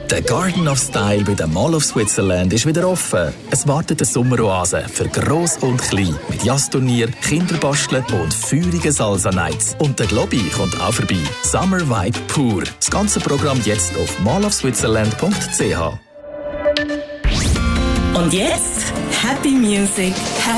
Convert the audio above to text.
Der Garden of Style bei der Mall of Switzerland ist wieder offen. Es wartet eine Sommeroase für Gross und Klein mit Jazzturnier, Kinderbasteln und feurigen Salsa-Nights. Und der Globby kommt auch vorbei. Summer Vibe pur. Das ganze Programm jetzt auf mallofswitzerland.ch. Und jetzt Happy Music, Happy